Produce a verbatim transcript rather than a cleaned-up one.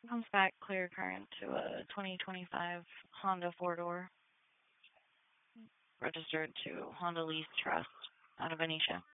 Comes back clear current to a twenty twenty-five Honda four-door registered to Honda Lease Trust out of Venetia.